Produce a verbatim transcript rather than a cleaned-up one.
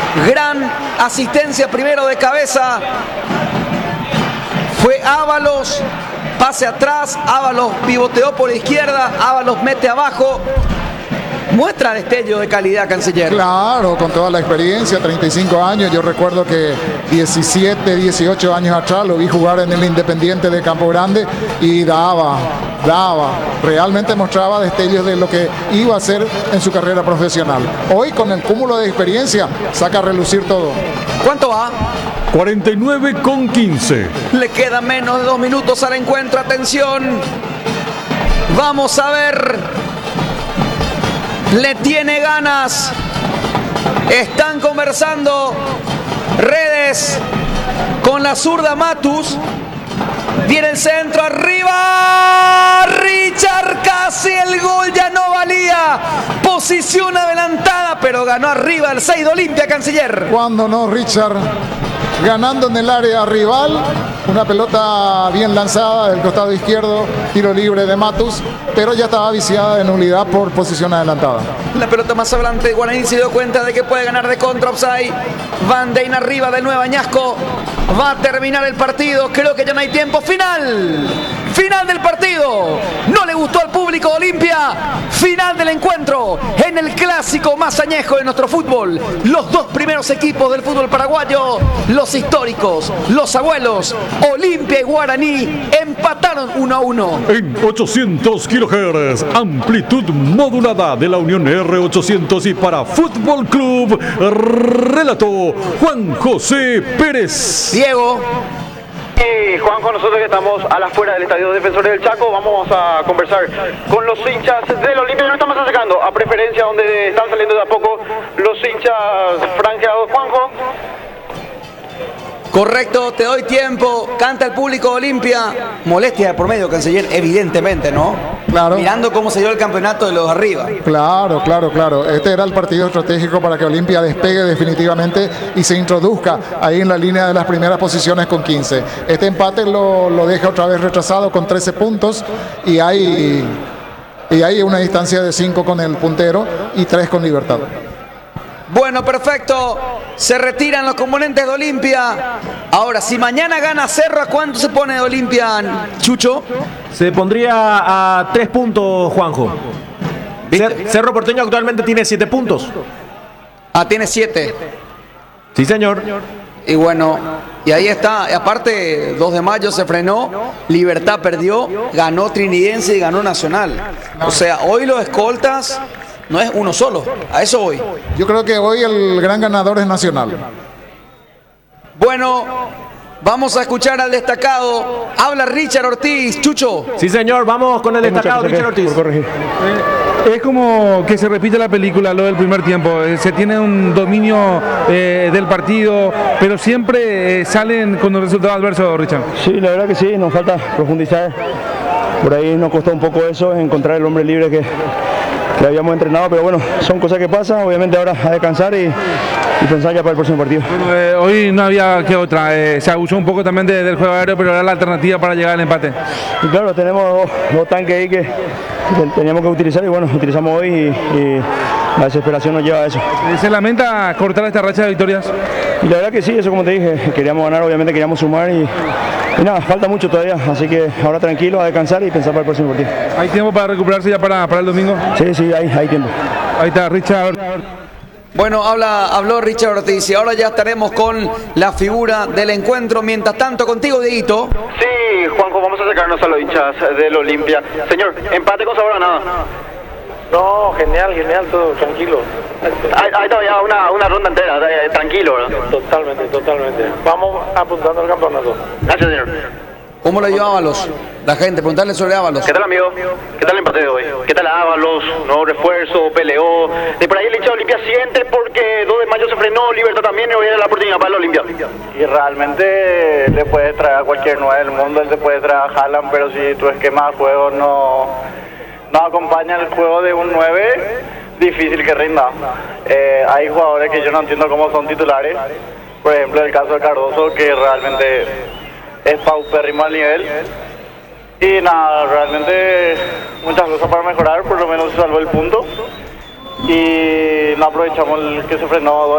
Gran asistencia primero de cabeza. Fue Ábalos. Pase atrás. Ábalos pivoteó por la izquierda. Ábalos mete abajo. Muestra destello de calidad, Canciller. Claro, con toda la experiencia, treinta y cinco años. Yo recuerdo que diecisiete, dieciocho años atrás lo vi jugar en el Independiente de Campo Grande y daba, daba. Realmente mostraba destellos de lo que iba a hacer en su carrera profesional. Hoy, con el cúmulo de experiencia, saca a relucir todo. ¿Cuánto va? cuarenta y nueve con quince. Le queda menos de dos minutos al encuentro. Atención. Vamos a ver. Le tiene ganas. Están conversando Redes con la zurda Matus. Viene el centro arriba. Richard, casi el gol, ya no valía. Posición adelantada, pero ganó arriba el seis de Olimpia, Canciller. Cuando no, Richard, ganando en el área rival. Una pelota bien lanzada del costado izquierdo, tiro libre de Matus, pero ya estaba viciada de nulidad por posición adelantada. La pelota más adelante, Guaraní se dio cuenta de que puede ganar de contra, offside. Van Deyn arriba de nuevo, Añasco. Va a terminar el partido, creo que ya no hay tiempo. Final, final del partido. No le gustó al público de Olimpia. Final del encuentro en el clásico más añejo de nuestro fútbol. Los dos primeros equipos del fútbol paraguayo, los históricos, los abuelos, Olimpia y Guaraní, empataron uno a uno. En ochocientos kilohertz, amplitud modulada de la Unión R ochocientos y para Fútbol Club, relató Juan José Pérez. Diego. Y Juanjo, nosotros que estamos a las afuera del Estadio Defensores del Chaco, vamos a conversar con los hinchas del Olimpia. Nos estamos acercando a preferencia donde están saliendo de a poco los hinchas franqueados. Juanjo. Correcto, te doy tiempo. Canta el público de Olimpia. Molestia de por medio, Canciller, evidentemente, ¿no? Claro. Mirando cómo se dio el campeonato de los de arriba. Claro, claro, claro. Este era el partido estratégico para que Olimpia despegue definitivamente y se introduzca ahí en la línea de las primeras posiciones con quince. Este empate lo, lo deja otra vez retrasado con trece puntos y hay, y hay una distancia de cinco con el puntero y tres con Libertad. Bueno, perfecto. Se retiran los componentes de Olimpia. Ahora, si mañana gana Cerro, ¿a cuánto se pone de Olimpia, Chucho? Se pondría a tres puntos, Juanjo. Cer Cerro Porteño actualmente tiene siete puntos. Ah, tiene siete. Sí, señor. Y bueno, y ahí está. Aparte, dos de mayo se frenó, Libertad perdió, ganó Trinidense y ganó Nacional. O sea, hoy los escoltas no es uno solo, a eso voy. Yo creo que hoy el gran ganador es Nacional. Bueno, vamos a escuchar al destacado. Habla Richard Ortiz, Chucho. Sí, señor, vamos con el destacado Richard Ortiz. Eh, es como que se repite la película, lo del primer tiempo. Eh, se tiene un dominio eh, del partido, pero siempre eh, salen con un resultado adverso, Richard. Sí, la verdad que sí, nos falta profundizar. Por ahí nos costó un poco eso, encontrar el hombre libre que, que habíamos entrenado, pero bueno, son cosas que pasan. Obviamente ahora a descansar y, y pensar ya para el próximo partido. Bueno, eh, hoy no había que otra, eh, se abusó un poco también de, del juego aéreo, pero era la alternativa para llegar al empate. Y claro, tenemos dos, dos tanques ahí que, que teníamos que utilizar y bueno, utilizamos hoy y, y la desesperación nos lleva a eso. ¿Se lamenta cortar esta racha de victorias? Y la verdad que sí, eso como te dije, queríamos ganar, obviamente queríamos sumar y, y nada, falta mucho todavía, así que ahora tranquilo, a descansar y pensar para el próximo partido. ¿Hay tiempo para recuperarse ya para, para el domingo? Sí, sí, hay, hay tiempo. Ahí está, Richard. Bueno, habla, habló Richard Ortiz y ahora ya estaremos con la figura del encuentro. Mientras tanto, contigo, Dieguito. Sí, Juanjo, vamos a acercarnos a los hinchas del Olimpia. Señor, empate con sabor a nada. No, genial, genial, todo tranquilo. Ahí, ahí todavía una, una ronda entera, tranquilo, ¿verdad? Totalmente, totalmente. Vamos apuntando al campeonato. Gracias, señor. ¿Cómo le dio Ábalos? La gente, preguntarle sobre Ábalos. ¿Qué tal, amigo? ¿Qué tal el empate de hoy? ¿Qué tal Ábalos? ¿Nuevo refuerzo? ¿Peleó? De por ahí el hincha de Olimpia siente porque dos de mayo se frenó, Libertad también, y hoy era la oportunidad para el Olimpia. Y realmente le puedes traer a cualquier nueve del mundo, él te puede traer a Haaland, pero si tu esquema de juego no, no acompaña el juego de un nueve, difícil que rinda. Eh, hay jugadores que yo no entiendo cómo son titulares. Por ejemplo, el caso de Cardoso, que realmente es paupérrimo al nivel. Y nada, realmente muchas cosas para mejorar, por lo menos se salvó el punto. Y no aprovechamos el que se frenó